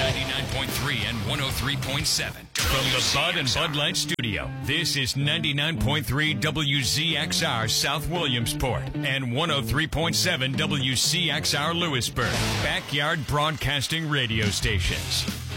99.3 and 103.7. From the Bud and Bud Light Studio, this is 99.3 WZXR South Williamsport and 103.7 WCXR Lewisburg. Backyard Broadcasting Radio Stations.